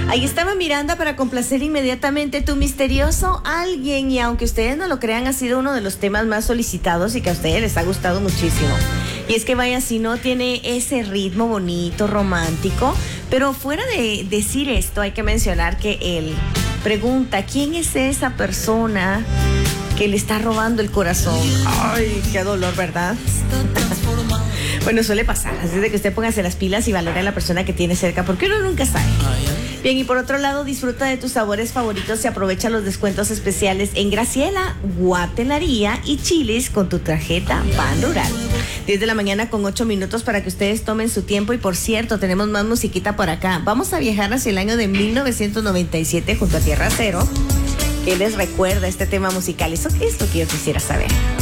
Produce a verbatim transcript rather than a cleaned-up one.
Ahí estaba Miranda para complacer inmediatamente Tu Misterioso Alguien, y aunque ustedes no lo crean, ha sido uno de los temas más solicitados y que a ustedes les ha gustado muchísimo. Y es que vaya, si no tiene ese ritmo bonito, romántico, pero fuera de decir esto, hay que mencionar que él pregunta, ¿quién es esa persona que le está robando el corazón? Ay, qué dolor, ¿verdad? Bueno, suele pasar, así de que usted póngase las pilas y valore a la persona que tiene cerca, porque uno nunca sabe. Bien, y por otro lado, disfruta de tus sabores favoritos y aprovecha los descuentos especiales en Graciela, Guatelaría y Chilis con tu tarjeta Ban Rural. diez de la mañana con ocho minutos para que ustedes tomen su tiempo. Y por cierto, tenemos más musiquita por acá. Vamos a viajar hacia el año de mil novecientos noventa y siete junto a Tierra Cero. ¿Qué les recuerda este tema musical? Eso es lo que yo quisiera saber.